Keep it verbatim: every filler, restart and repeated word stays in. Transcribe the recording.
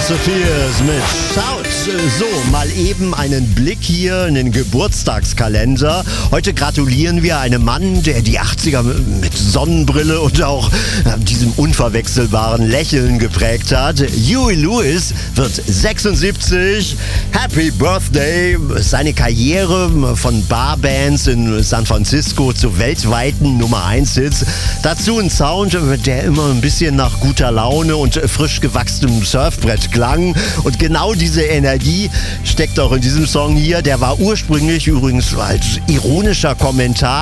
Sophias mit Shout. So, mal eben einen Blick hier in den Geburtstagskalender. Heute gratulieren wir einem Mann, der die achtziger mit Sonnenbrille und auch diesem unverwechselbaren Lächeln geprägt hat. Huey Lewis wird sechsundsiebzig. Happy Birthday! Seine Karriere von Barbands in San Francisco zu weltweiten Nummer eins Hits. Dazu ein Sound, der immer ein bisschen nach guter Laune und frisch gewachsenem Surfbrett klang. Und genau diese Energie steckt auch in diesem Song hier. Der war ursprünglich übrigens als ironischer Kommentar